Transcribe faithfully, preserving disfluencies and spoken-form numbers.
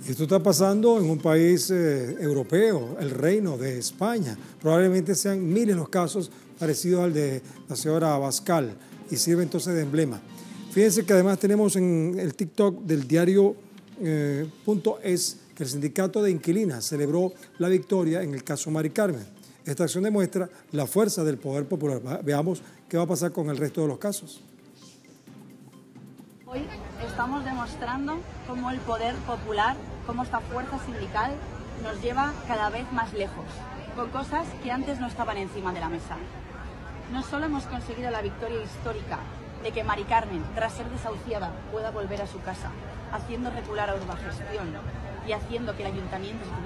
Esto está pasando en un país eh, europeo, el Reino de España. Probablemente sean miles los casos parecidos al de la señora Abascal y sirve entonces de emblema. Fíjense que además tenemos en el TikTok del diario eh, punto es que el sindicato de inquilinas celebró la victoria en el caso Mari Carmen. Esta acción demuestra la fuerza del poder popular. Veamos qué va a pasar con el resto de los casos. Hoy estamos demostrando cómo el poder popular, cómo esta fuerza sindical nos lleva cada vez más lejos, con cosas que antes no estaban encima de la mesa. No solo hemos conseguido la victoria histórica de que Mari Carmen, tras ser desahuciada, pueda volver a su casa, haciendo recular a Urbagestión y haciendo que el ayuntamiento